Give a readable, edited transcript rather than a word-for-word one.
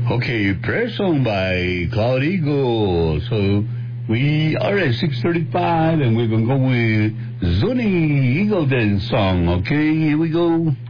Okay, prayer song by Cloud Eagle. So we are at 6:35, and we're going to go with Zuni Eagleton song. Okay, here we go.